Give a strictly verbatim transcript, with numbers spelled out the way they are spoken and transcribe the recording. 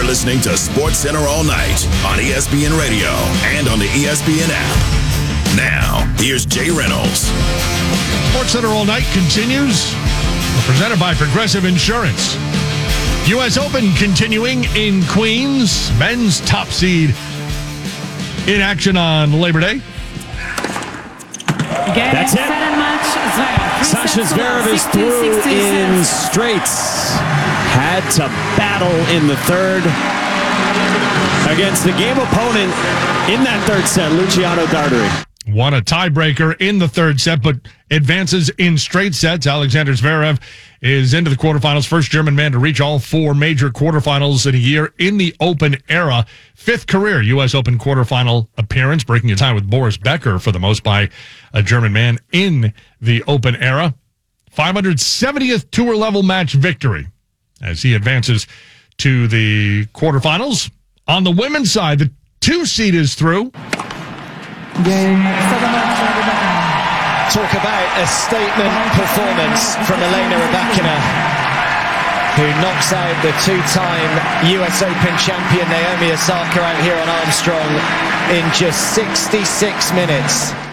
listening to SportsCenter All Night on E S P N Radio and on the E S P N app. Now, here's Jay Reynolds. SportsCenter All Night continues. Presented by Progressive Insurance. U S Open continuing in Queens. Men's top seed in action on Labor Day. That's it. Sasha Zverev is through in straights. Had to battle in the third against the game opponent in that third set, Luciano Darderi. Won a tiebreaker in the third set, but advances in straight sets. Alexander Zverev is into the quarterfinals. First German man to reach all four major quarterfinals in a year in the Open era. Fifth career U S Open quarterfinal appearance, breaking a tie with Boris Becker for the most by a German man in the Open era. five hundred seventieth tour level match victory as he advances to the quarterfinals. On the women's side, the two seed is through. Game seven. Talk about a statement performance from Elena Rybakina, who knocks out the two-time U S Open champion Naomi Osaka out here on Armstrong in just sixty-six minutes.